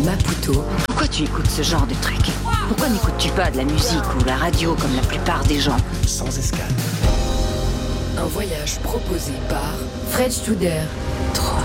Maputo. Pourquoi tu écoutes ce genre de truc? Pourquoi n'écoutes-tu pas de la musique ou la radio comme la plupart des gens? Sans escale. Un voyage proposé par Fred Studer. 3.